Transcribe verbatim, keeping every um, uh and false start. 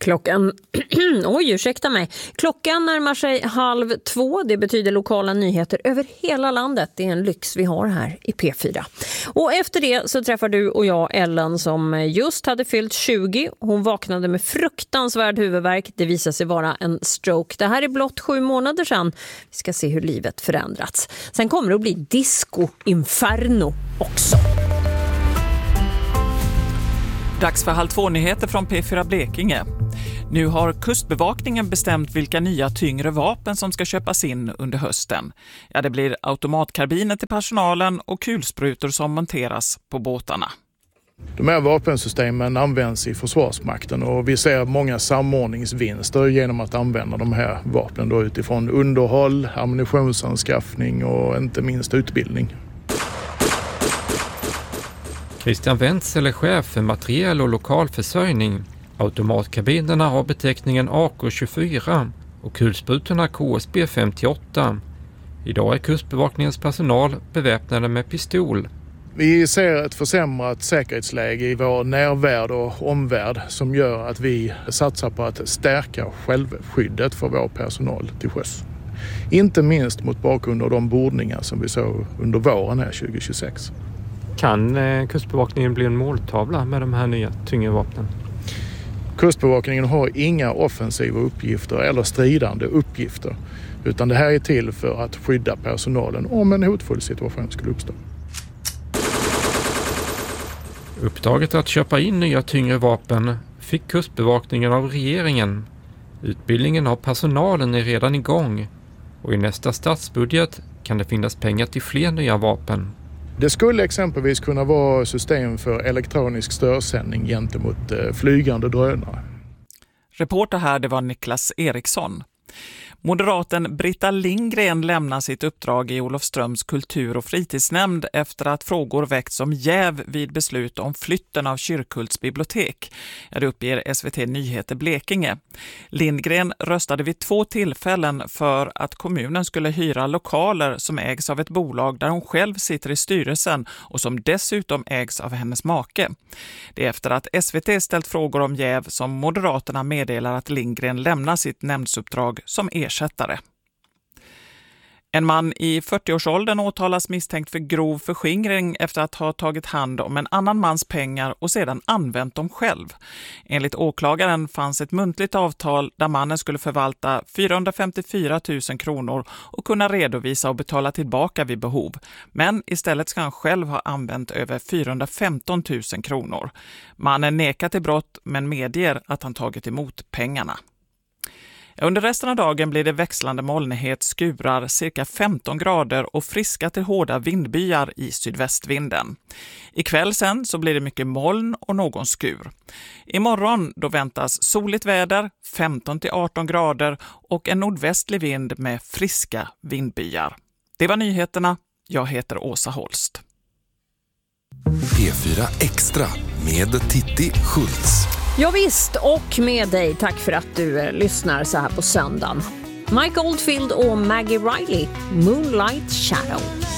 Klockan, oj ursäkta mig, klockan närmar sig halv två, det betyder lokala nyheter över hela landet. Det är en lyx vi har här i P fyra. Och efter det så träffar du och jag Ellen som just hade fyllt tjugo. Hon vaknade med fruktansvärd huvudvärk, det visar sig vara en stroke. Det här är blott sju månader sedan. Vi ska se hur livet förändrats. Sen kommer det att bli disco inferno också. Dags för halv två-nyheter från P fyra Blekinge. Nu har Kustbevakningen bestämt vilka nya tyngre vapen som ska köpas in under hösten. Ja, det blir automatkarbiner till personalen och kulsprutor som monteras på båtarna. De här vapensystemen används i Försvarsmakten och vi ser många samordningsvinster genom att använda de här vapnen då utifrån underhåll, ammunitionsanskaffning och inte minst utbildning. Christian Wenzel är chef för materiell- och lokalförsörjning. Automatkabinerna har beteckningen A K tjugofyra och kulsprutorna K S B femtioåtta. Idag är Kustbevakningens personal beväpnade med pistol. Vi ser ett försämrat säkerhetsläge i vår närvärld och omvärld som gör att vi satsar på att stärka självskyddet för vår personal till sjöss. Inte minst mot bakgrund av de bordningar som vi såg under våren här tjugohundratjugosex. Kan eh, Kustbevakningen bli en måltavla med de här nya tyngre vapnen? Kustbevakningen har inga offensiva uppgifter eller stridande uppgifter, utan det här är till för att skydda personalen om en hotfull situation skulle uppstå. Uppdraget att köpa in nya tyngre vapen fick Kustbevakningen av regeringen. Utbildningen av personalen är redan igång och i nästa statsbudget kan det finnas pengar till fler nya vapen. Det skulle exempelvis kunna vara system för elektronisk störsändning gentemot flygande drönare. Reporter här, det var Niklas Eriksson. Moderaten Britta Lindgren lämnar sitt uppdrag i Olofströms kultur- och fritidsnämnd efter att frågor väckts om jäv vid beslut om flytten av Kyrkhults bibliotek. Det uppger S V T Nyheter Blekinge. Lindgren röstade vid två tillfällen för att kommunen skulle hyra lokaler som ägs av ett bolag där hon själv sitter i styrelsen och som dessutom ägs av hennes make. Det är efter att S V T ställt frågor om jäv som Moderaterna meddelar att Lindgren lämnar sitt nämndsuppdrag som ersättare. En man i fyrtioårsåldern åtalas misstänkt för grov förskingring efter att ha tagit hand om en annan mans pengar och sedan använt dem själv. Enligt åklagaren fanns ett muntligt avtal där mannen skulle förvalta fyrahundrafemtiofyra tusen kronor och kunna redovisa och betala tillbaka vid behov. Men istället ska han själv ha använt över fyrahundrafemton tusen kronor. Mannen nekar till brott men medger att han tagit emot pengarna. Under resten av dagen blir det växlande molnighet, skurar, cirka femton grader och friska till hårda vindbyar i sydvästvinden. Ikväll sen så blir det mycket moln och någon skur. Imorgon då väntas soligt väder, femton till arton grader och en nordvästlig vind med friska vindbyar. Det var nyheterna. Jag heter Åsa Holst. P fyra Extra med Titti Schultz. Ja visst, och med dig. Tack för att du eh, lyssnar så här på söndagen. Mike Oldfield och Maggie Riley, Moonlight Shadow.